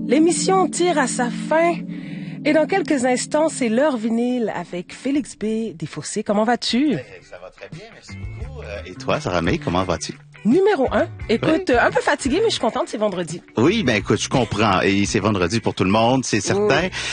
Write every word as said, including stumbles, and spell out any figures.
L'émission tire à sa fin. Et dans quelques instants, c'est l'heure vinyle avec Félix B. Desfossés. Comment vas-tu? Ça va très bien, merci beaucoup. Et toi, Sarah May, comment vas-tu? Numéro un. Écoute, Oui. un peu fatiguée, mais je suis contente, c'est vendredi. Oui, ben écoute, je comprends. Et c'est vendredi pour tout le monde, c'est certain. Oui.